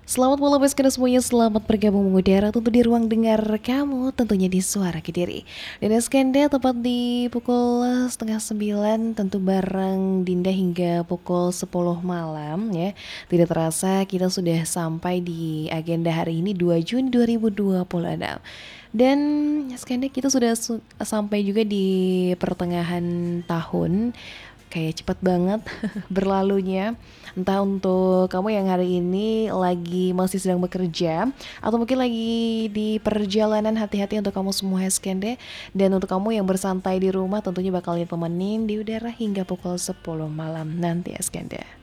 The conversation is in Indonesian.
Selamat malam Eskena semuanya, selamat bergabung mengudara tentu di ruang dengar kamu, tentunya di Suara Kediri. Dan Eskenda tepat di pukul setengah 9, tentu bareng Dinda hingga pukul 10 malam ya. Tidak terasa kita sudah sampai di agenda hari ini 2 Juni 2026. Dan Eskenda kita sudah sampai juga di pertengahan tahun. Kayak cepet banget berlalunya. Entah untuk kamu yang hari ini lagi masih sedang bekerja atau mungkin lagi di perjalanan, hati-hati untuk kamu semua Skende. Dan untuk kamu yang bersantai di rumah tentunya bakal ditemenin di udara hingga pukul 10 malam nanti Skende.